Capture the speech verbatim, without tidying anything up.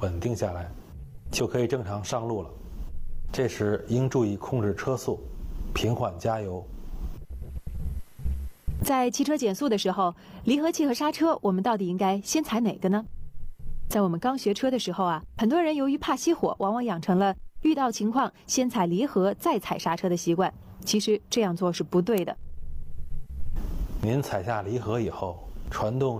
稳定下来，就可以正常上路了。这时应注意控制车速，平缓加油。 在汽车减速的时候，离合器和刹车，我们到底应该先踩哪个呢？在我们刚学车的时候啊，很多人由于怕熄火，往往养成了遇到情况先踩离合再踩刹车的习惯。其实这样做是不对的。 您踩下离合以后，传动